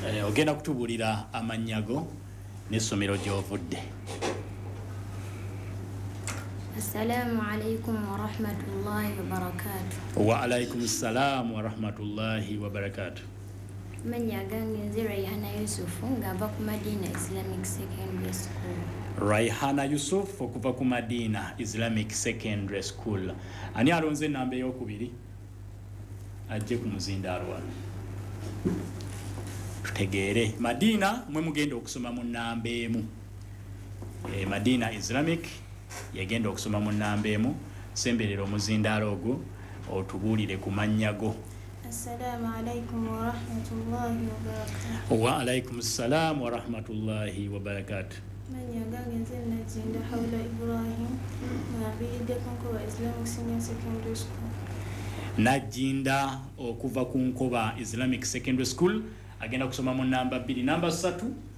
ogenda kutubulira amanyago n'essomero gy'ovudde. Assalamu alaikum wa rahmatullahi wa barakatuh. Wa alaikum salam wa rahmatullahi wa barakatuh. Manya gange nze Raihana Yusuf ngava ku Madina Islamic Secondary School. Raihana Yusuf okuva ku Madina Islamic Secondary School. Ani alonze namba ey'okubiri ajje ku muzindaalo wano. Tutegeere Madina mwe mugenda okusoma mu namba emu. Madina Islamic yagenda okusoma mu namba emu. Semberera omuzindaalo ogwo otubuulire ku mannyago. Assalamu alaikum wa rahmatullahi wa barakatuh. Wa alaikum salam wa rahmatullahi wa barakatuh. Manya gange nze Najinda Hawla Ibrahim ng'aviiridde ku Nkoba Islamic Senior Secondary School. Najinda okuva ku Nkoba Islamic Secondary School agenda kusoma mu namba 2. Namba 3